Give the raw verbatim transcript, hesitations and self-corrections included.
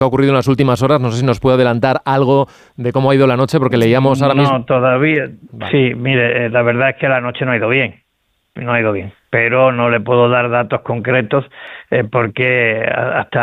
ha ocurrido en las últimas horas. No sé si nos puede adelantar algo de cómo ha ido la noche, porque leíamos ahora no, mismo... No, todavía. Vale. Sí, mire, la verdad es que la noche no ha ido bien. No ha ido bien. Pero no le puedo dar datos concretos eh, porque hasta